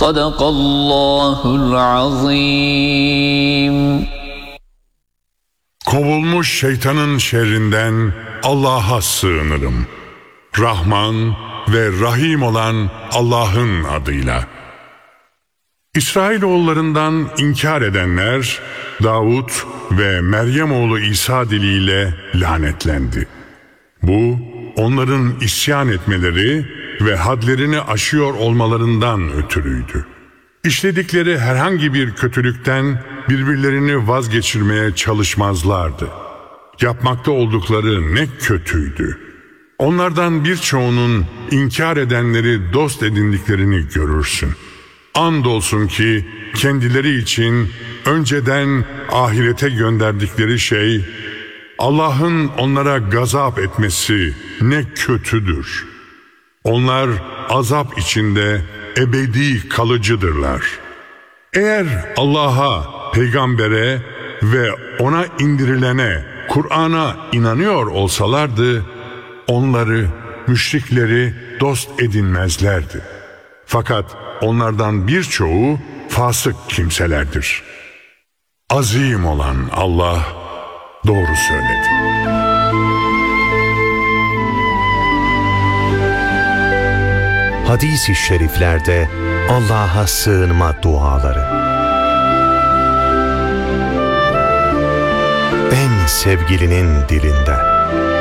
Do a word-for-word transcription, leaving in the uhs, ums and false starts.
Sadakallahul azim. Kovulmuş şeytanın şerrinden Allah'a sığınırım. Rahman ve Rahim olan Allah'ın adıyla. İsrailoğullarından inkar edenler Davud ve Meryem oğlu İsa diliyle lanetlendi. Bu onların isyan etmeleri ve hadlerini aşıyor olmalarından ötürüydü. İşledikleri herhangi bir kötülükten birbirlerini vazgeçirmeye çalışmazlardı. Yapmakta oldukları ne kötüydü. Onlardan birçoğunun inkar edenleri dost edindiklerini görürsün. Andolsun ki kendileri için önceden ahirete gönderdikleri şey, Allah'ın onlara gazap etmesi ne kötüdür. Onlar azap içinde ebedi kalıcıdırlar. Eğer Allah'a, peygambere ve ona indirilene, Kur'an'a inanıyor olsalardı, onları, müşrikleri dost edinmezlerdi. Fakat onlardan birçoğu fasık kimselerdir. Azim olan Allah doğru söyledi. Hadis-i şeriflerde Allah'a sığınma duaları. En sevgilinin dilinden.